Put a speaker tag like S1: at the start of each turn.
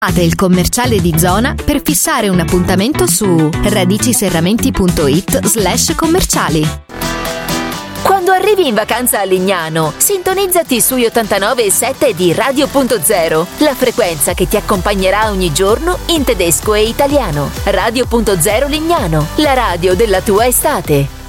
S1: Chiamate il commerciale di zona per fissare un appuntamento su radiciserramenti.it/commerciali. Quando arrivi in vacanza a Lignano, sintonizzati sugli 89.7 di Radio.0, la frequenza che ti accompagnerà ogni giorno in tedesco e italiano. Radio.0 Lignano, la radio della tua estate.